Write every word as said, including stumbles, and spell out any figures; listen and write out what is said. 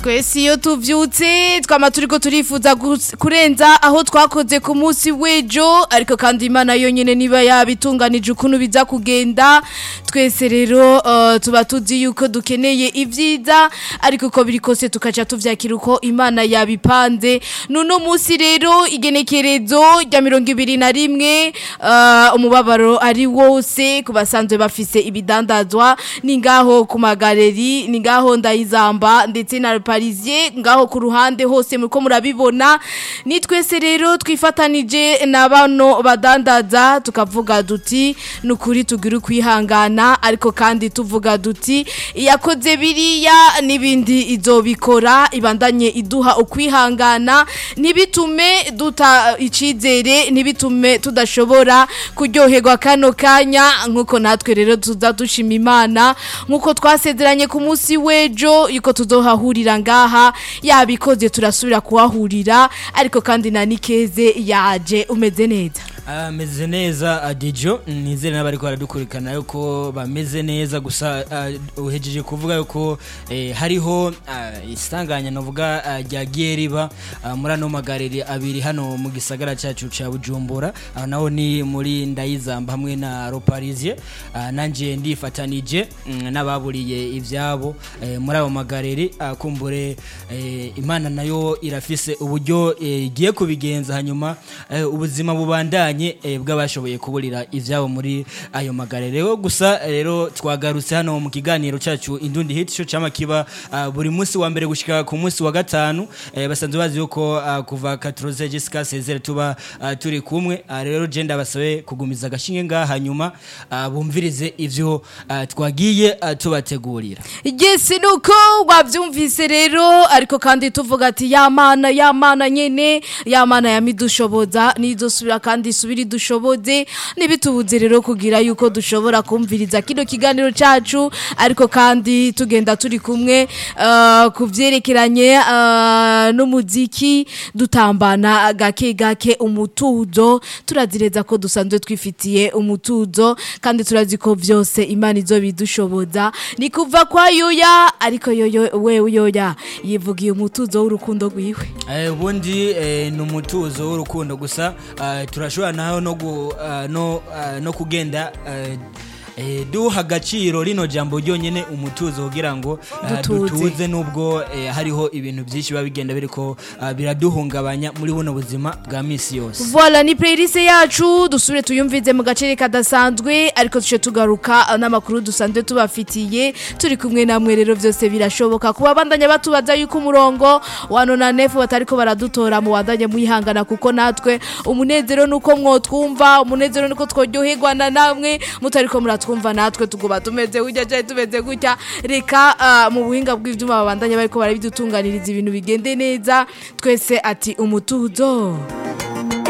Kwesi iyo tuvyutse twama turiko turifuza kurenza aho twakoze ku munsi wejo ariko kandi Imana yonyene niba yabitunganije ukuntu biza kugenda twese rero uh, tuba tuzi yuko dukeneye ivyiza ariko uko biri kose tukaca tuvyakira uko Imana yabipanze nuno munsi rero igenekerezo rya mirongo ibiri na rimwe uh, umubabaro ari wose kubasanzwe bafise ibidandazwa ni ngaho ku magaleri ni ngaho ndayizamba ndetse na Parisien ngaho ku ruhande hose muriko murabibona ni twese rero twifatanije nabano badandaza tukavuga duti nukuri tugira kwihangana ariko kandi tuvuga duti yakoze biriya nibindi izobikora ibandanye iduha ukwihangana nibitume duta icizere nibitume tudashobora kuryoherwa kano kanya nkuko natwe rero tuzadushima Imana nkuko twasezeranye ku munsi wejo yuko tuzohahurira ngaha yabikoze turasubira kuhahurira ariko kandi na Nikeze yaje umeze neza ameze neza adijo nizere n'abari ko baradukurikana yuko bameze neza gusa uhejeje kuvuga yuko hariho isanganya novuga rya Geriba muri ano magareri abiri hano mu gisagara cyacu ca Bujumbura naho ni muri Ndayizamba hamwe na Parisien nanje ndifatanije n'ababuriye ivyabo muri abo magareri kumbure Imana nayo irafise uburyo igiye kubigenza hanyuma ubuzima bubandanye bw'abashoboye kuburira ivyabo muri ayo magarero gusa rero twagarutse hano mu kiganiro cyacu Indundi Hit Show cyama kiba buri munsi wa mbere gushika ku munsi wa gatanu basanzwe bazi yuko kuva quatorze jusqu'à seize tuba turi kumwe rero je ndabasabe kugumiza gashinge nga hanyuma bumvirize ivyo twagiye tubategurira igese nuko wavyumvise rero ariko kandi tuvuga ati yamana yamana nyene yamana yamidushoboza nizosubira kandi subiri dushoboze nibitubuze rero kugira yuko dushobora kumviriza kino kiganiro cacu ariko kandi tugenda turi kumwe uh, kuvyerekeranye uh, n'umuziki dutambana gake gake umutuzo turazireza ko dusanzwe twifitiye umutuzo kandi turazi ko vyose Imana izobidushoboza ni kuva kwa yoya ariko yoyo wewe yoya yivugiye umutuzo w'urukundo rwiwe eh ubundi eh, n'umutuzo w'urukundo gusa uh, turashobora naho no uh, no uh, no kugenda uh, Eh duha agaciro rino jambo ryonyene umutuzo kugira ngo uh, dutuze nubwo eh, hariho ibintu byinshi babigenda biriko uh, biraduhungabanya muri buno buzima bwa misi yose. Voilà ni playlist yacu dusubire tuyumvize mu gacere kadasanzwe ariko tuce tugaruka uh, n'amakuru dusanzwe tubafitiye turi kumwe namwe rero byose birashoboka kuba bandanya batubaza yuko umurongo wano na nefu batariko baradutora mu bandanye muihangana kuko natwe umunezero nuko mwotwumva umunezero nuko tworyoherwa na namwe mutariko mura twumva natwe tuguba tumeze ujya cyane tumeze gutya reka uh, mu buhinga bw'ivyuma babandanya bariko barabidutunganiriza ibintu bigende neza twese ati umutuzo